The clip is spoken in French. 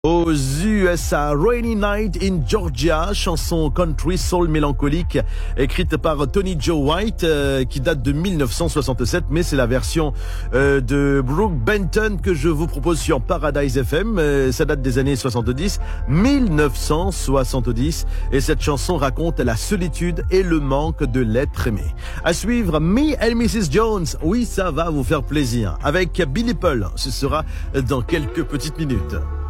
Aux USA, Rainy Night in Georgia, chanson country soul mélancolique écrite par Tony Joe White qui date de 1967, mais c'est la version de Brooke Benton que je vous propose sur Paradise FM. Ça date des années 1970, et cette chanson raconte la solitude et le manque de l'être aimé. À suivre, Me and Mrs. Jones, oui ça va vous faire plaisir, avec Billy Paul, ce sera dans quelques petites minutes.